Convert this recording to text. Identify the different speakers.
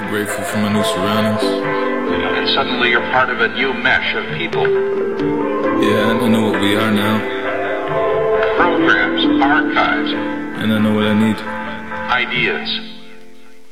Speaker 1: grateful for my new surroundings.
Speaker 2: And suddenly you're part of a new mesh of people.
Speaker 1: Yeah, I know what we are now.
Speaker 2: Programs, archives.
Speaker 1: And I know what I need.
Speaker 2: Ideas.